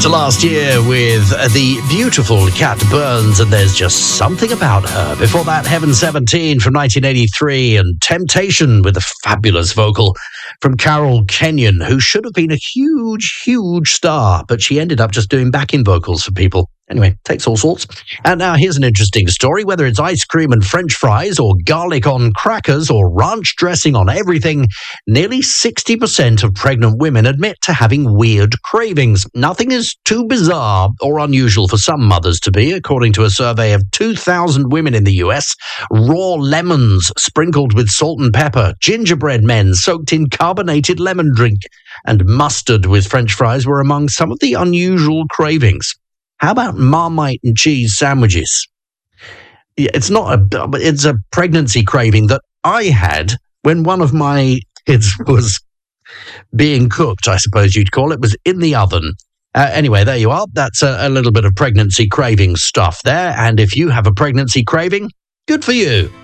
to last year with the beautiful Cat Burns, and There's Just Something About Her. Before that, Heaven 17 from 1983, and Temptation with a fabulous vocal from Carol Kenyon, who should have been a huge star, but she ended up just doing backing vocals for people. Anyway, takes all sorts. And now here's an interesting story. Whether it's ice cream and French fries or garlic on crackers or ranch dressing on everything, nearly 60% of pregnant women admit to having weird cravings. Nothing is too bizarre or unusual for some mothers to be, according to a survey of 2,000 women in the US. Raw lemons sprinkled with salt and pepper, gingerbread men soaked in carbonated lemon drink, and mustard with French fries were among some of the unusual cravings. How about Marmite and cheese sandwiches? It's a pregnancy craving that I had when one of my kids was being cooked, I suppose you'd call it. It was in the oven. Anyway, there you are. That's a little bit of pregnancy craving stuff there. And if you have a pregnancy craving, good for you.